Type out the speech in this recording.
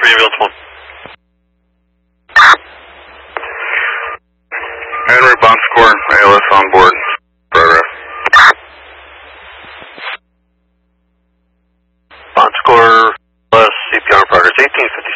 ambulance 1. Henry, Bon Score, ALS on board. Progress. Bon Score, ALS, CPR progress, 1856.